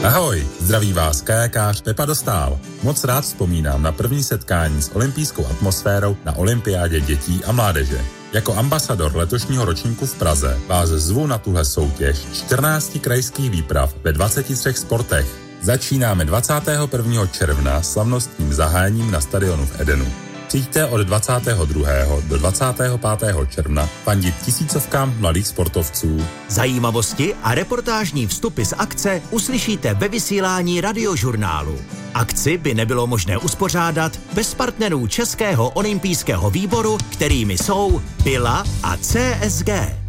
Ahoj, zdraví vás kajakář Pepa Dostál. Moc rád vzpomínám na první setkání s olympijskou atmosférou na olympiádě dětí a mládeže. Jako ambasador letošního ročníku v Praze vás zvu na tuhle soutěž 14 krajských výprav ve 23 sportech. Začínáme 21. června slavnostním zahájením na stadionu v Edenu. Přijďte od 22. do 25. června fandit tisícovkám mladých sportovců. Zajímavosti a reportážní vstupy z akce uslyšíte ve vysílání Radiožurnálu. Akci by nebylo možné uspořádat bez partnerů Českého olympijského výboru, kterými jsou Bila a CSG.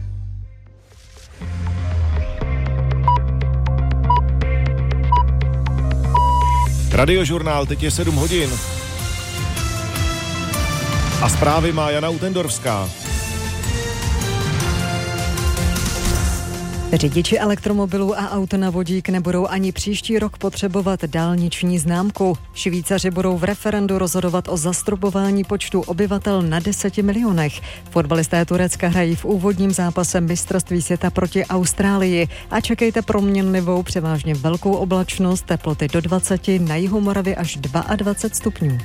Radiožurnál, teď je 7 hodin. A zprávy má Jana Utendorská. Řidiči elektromobilů a aut na vodík nebudou ani příští rok potřebovat dálniční známku. Švýcaři budou v referendu rozhodovat o zastropování počtu obyvatel na 10 milionech. Fotbalisté Turecka hrají v úvodním zápase mistrovství světa proti Austrálii a čekejte proměnlivou, převážně velkou oblačnost, teploty do 20, na jihu Moravy až 22 stupňů.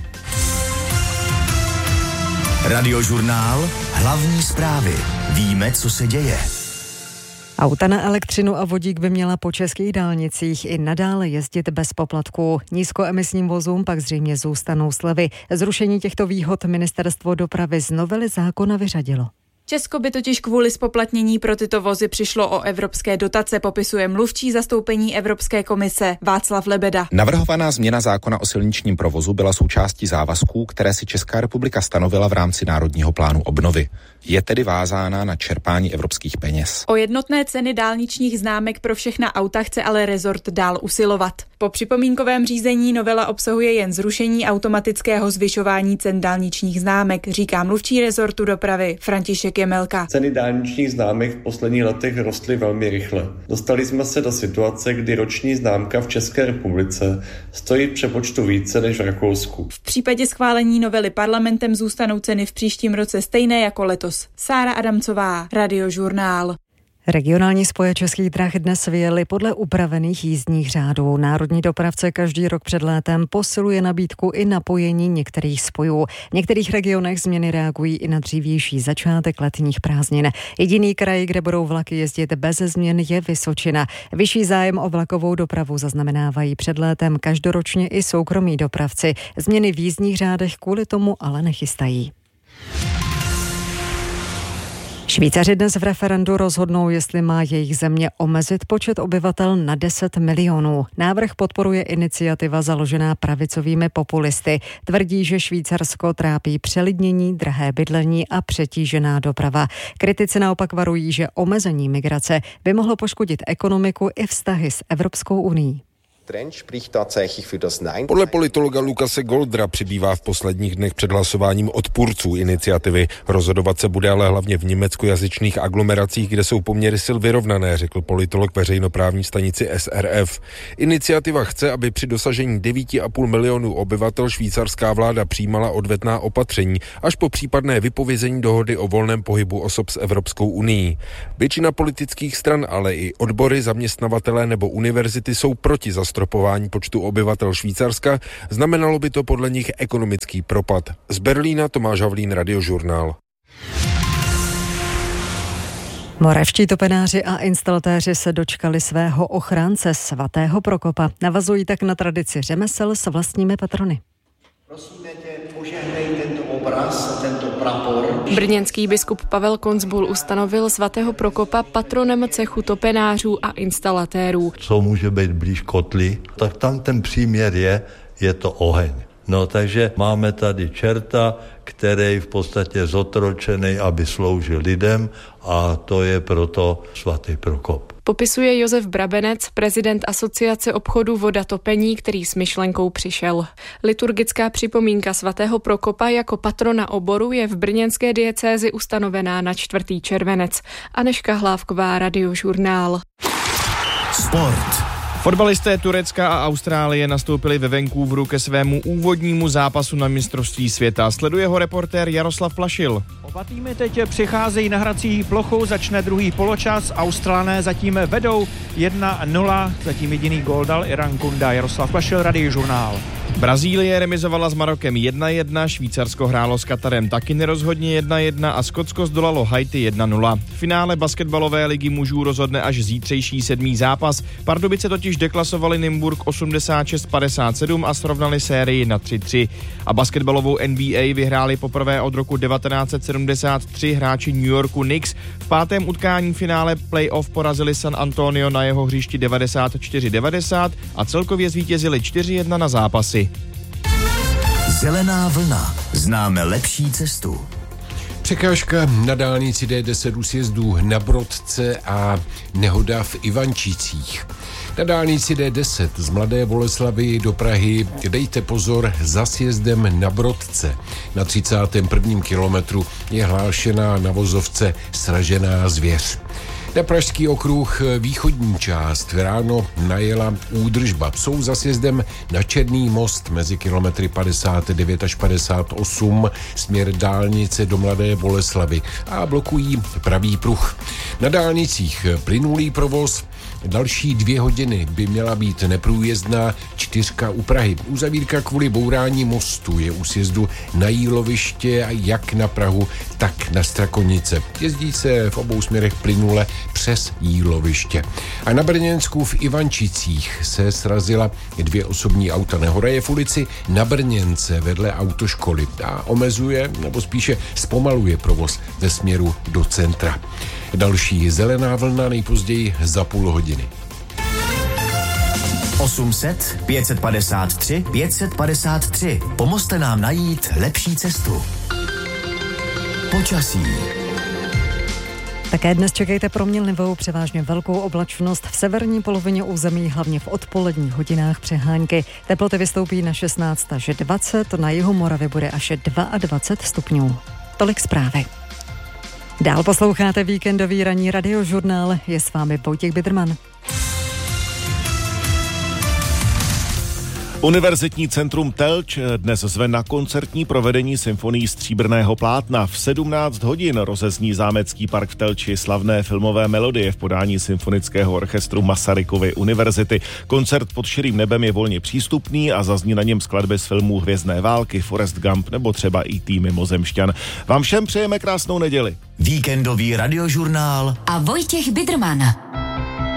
Radiožurnál, hlavní zprávy. Víme, co se děje. Auta na elektřinu a vodík by měla po českých dálnicích i nadále jezdit bez poplatků. Nízkoemisním vozům pak zřejmě zůstanou slevy. Zrušení těchto výhod Ministerstvo dopravy z novely zákona vyřadilo. Česko by totiž kvůli zpoplatnění pro tyto vozy přišlo o evropské dotace, popisuje mluvčí zastoupení Evropské komise Václav Lebeda. Navrhovaná změna zákona o silničním provozu byla součástí závazků, které si Česká republika stanovila v rámci Národního plánu obnovy. Je tedy vázána na čerpání evropských peněz. O jednotné ceny dálničních známek pro všechna auta chce ale rezort dál usilovat. Po připomínkovém řízení novela obsahuje jen zrušení automatického zvyšování cen dálničních známek, říká mluvčí rezortu dopravy František Jemelka. Ceny dálničních známek v posledních letech rostly velmi rychle. Dostali jsme se do situace, kdy roční známka v České republice stojí v přepočtu více než v Rakousku. V případě schválení novely parlamentem zůstanou ceny v příštím roce stejné jako letos. Sára Adamcová, Radiožurnál. Regionální spoje Českých drah dnes vyjeli podle upravených jízdních řádů. Národní dopravce každý rok před létem posiluje nabídku i napojení některých spojů. V některých regionech změny reagují i na dřívější začátek letních prázdnin. Jediný kraj, kde budou vlaky jezdit bez změn, je Vysočina. Vyšší zájem o vlakovou dopravu zaznamenávají před létem každoročně i soukromí dopravci. Změny v jízdních řádech kvůli tomu ale nechystají. Švýcaři dnes v referendu rozhodnou, jestli má jejich země omezit počet obyvatel na 10 milionů. Návrh podporuje iniciativa založená pravicovými populisty. Tvrdí, že Švýcarsko trápí přelidnění, drahé bydlení a přetížená doprava. Kritici naopak varují, že omezení migrace by mohlo poškodit ekonomiku i vztahy s Evropskou unií. Podle politologa Lukase Goldra přibývá v posledních dnech před hlasováním odpůrců iniciativy. Rozhodovat se bude ale hlavně v německojazyčných aglomeracích, kde jsou poměry sil vyrovnané, řekl politolog veřejnoprávní stanici SRF. Iniciativa chce, aby při dosažení 9,5 milionů obyvatel švýcarská vláda přijímala odvetná opatření až po případné vypovězení dohody o volném pohybu osob s Evropskou unií. Většina politických stran, ale i odbory, zaměstnavatelé nebo univerzity jsou proti zastropování počtu obyvatel Švýcarska, znamenalo by to podle nich ekonomický propad. Z Berlína Tomáš Havlín, Radiožurnál. Moravští topenáři a instalatéři se dočkali svého ochránce svatého Prokopa. Navazují tak na tradici řemesel s vlastními patrony. Prosíme tě, požehnej tento obraz, tento prapor. Brněnský biskup Pavel Koncbul ustanovil svatého Prokopa patronem cechu topenářů a instalatérů. Co může být blíž kotli, tak tam ten příměr je to oheň. No takže máme tady čerta, který v podstatě zotročený, aby sloužil lidem, a to je proto svatý Prokop. Popisuje Josef Brabenec, prezident Asociace obchodu Voda topení, který s myšlenkou přišel. Liturgická připomínka svatého Prokopa jako patrona oboru je v brněnské diecézi ustanovená na 4. červenec. Anežka Hlávková, Radiožurnál. Sport. Fotbalisté Turecka a Austrálie nastoupili ve Vancouveru ke svému úvodnímu zápasu na mistrovství světa. Sleduje ho reportér Jaroslav Plašil. Oba týmy teď přicházejí na hrací plochu, začne druhý poločas, Australané zatím vedou 1-0, zatím jediný gól dal Iran Kunda. Jaroslav Plašil, Radiožurnál. Brazílie remizovala s Marokem 1-1, Švýcarsko hrálo s Katarem taky nerozhodně 1-1 a Skotsko zdolalo Haiti 1-0. V finále basketbalové ligy mužů rozhodne až zítřejší 7. zápas. Pardubice totiž deklasovali Nymburk 86-57 a srovnali sérii na 3-3. A basketbalovou NBA vyhráli poprvé od roku 1973 hráči New Yorku Knicks. V pátém utkání finále playoff porazili San Antonio na jeho hřišti 94-90 a celkově zvítězili 4-1 na zápasy. Zelená vlna. Známe lepší cestu. Překážka na dálnici D10 u sjezdu na Brodce a nehoda v Ivančicích. Na dálnici D10 z Mladé Boleslavi do Prahy dejte pozor za sjezdem na Brodce. Na 31. kilometru je hlášená na vozovce sražená zvěř. Na Pražský okruh východní část ráno najela údržba. Jsou za sjezdem na Černý most mezi kilometry 59 až 58 směr dálnice do Mladé Boleslavy a blokují pravý pruh. Na dálnicích plynulý provoz. Další 2 hodiny by měla být neprůjezdná 4 u Prahy. Uzavírka kvůli bourání mostu je u sjezdu na Jíloviště jak na Prahu, tak na Strakonice. Jezdí se v obou směrech plynule přes Jíloviště. A na Brněnsku v Ivančicích se srazila 2 osobní auta. Nehoda je v ulici Na Brněnce vedle autoškoly a omezuje, nebo spíše zpomaluje provoz ve směru do centra. Další zelená vlna nejpozději za půl hodiny. 800 553 553. Pomozte nám najít lepší cestu. Počasí. Také dnes čekejte proměnlivou, převážně velkou oblačnost v severní polovině území, hlavně v odpoledních hodinách přehánky. Teploty vystoupí na 16 až 20, na jihu Moravy bude až 22 stupňů. Tolik zprávy. Dál posloucháte víkendový ranní radiožurnál, je s vámi Vojtěch Bidrman. Univerzitní centrum Telč dnes zve na koncertní provedení symfonií Stříbrného plátna. V 17 hodin rozezní zámecký park v Telči slavné filmové melodie v podání Symfonického orchestru Masarykovy univerzity. Koncert pod širým nebem je volně přístupný a zazní na něm skladby z filmů Hvězdné války, Forrest Gump nebo třeba E.T. Mimozemšťan. Vám všem přejeme krásnou neděli. Víkendový radiožurnál a Vojtěch Bidrman.